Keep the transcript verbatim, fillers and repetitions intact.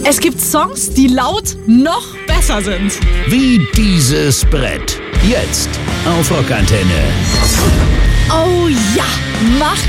Es gibt Songs, die laut noch besser sind. Wie dieses Brett. Jetzt auf Rockantenne. Oh ja, mach